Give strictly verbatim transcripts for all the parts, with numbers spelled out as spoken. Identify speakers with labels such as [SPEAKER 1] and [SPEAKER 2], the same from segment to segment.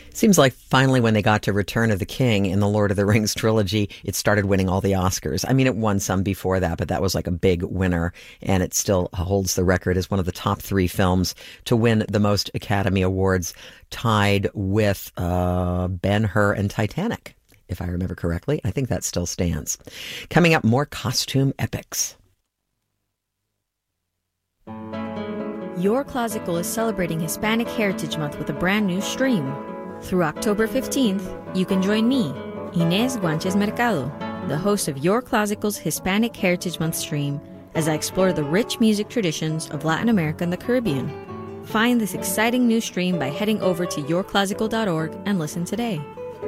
[SPEAKER 1] Seems like finally when they got to Return of the King in the Lord of the Rings trilogy, it started winning all the Oscars. I mean, it won some before that, but that was like a big winner, and it still holds the record as one of the top three films to win the most Academy Awards, tied with uh, Ben-Hur and Titanic, if I remember correctly. I think that still stands. Coming up, more costume epics.
[SPEAKER 2] Your Classical is celebrating Hispanic Heritage Month with a brand new stream. Through October fifteenth, you can join me, Inés Guanches Mercado, the host of Your Classical's Hispanic Heritage Month stream, as I explore the rich music traditions of Latin America and the Caribbean. Find this exciting new stream by heading over to your classical dot org and listen today.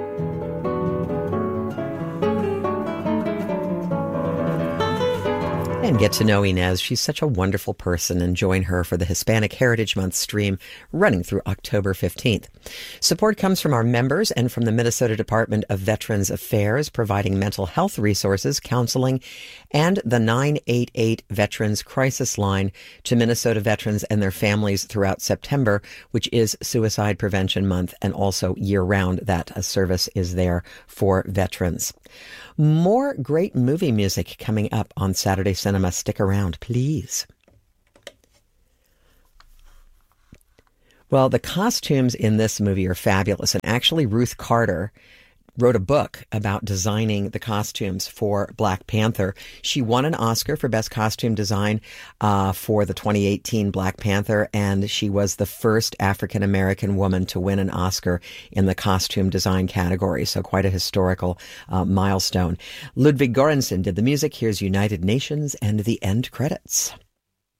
[SPEAKER 1] And get to know Inez. She's such a wonderful person, and join her for the Hispanic Heritage Month stream running through October fifteenth. Support comes from our members and from the Minnesota Department of Veterans Affairs, providing mental health resources, counseling, and the nine eight eight Veterans Crisis Line to Minnesota veterans and their families throughout September, which is Suicide Prevention Month, and also year-round that a service is there for veterans. More great movie music coming up on Saturday Cinema. Stick around, please. Well, the costumes in this movie are fabulous, and actually Ruth Carter wrote a book about designing the costumes for Black Panther. She won an Oscar for Best Costume Design uh, for the twenty eighteen Black Panther, and she was the first African-American woman to win an Oscar in the costume design category, so quite a historical uh, milestone. Ludwig Göransson did the music. Here's United Nations and the end credits.